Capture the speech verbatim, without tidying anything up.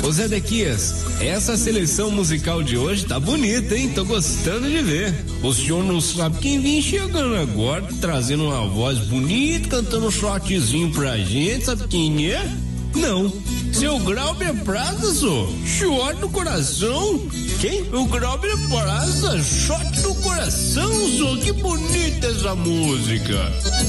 Ô Zedequias, essa seleção musical de hoje tá bonita, hein? Tô gostando de ver. O senhor não sabe quem vem chegando agora, trazendo uma voz bonita, cantando um shortzinho pra gente, sabe quem é? Não, seu Grauber Praça, só. Short no coração. Quem? O Grauber Praça, short no coração, só. Que bonita essa música.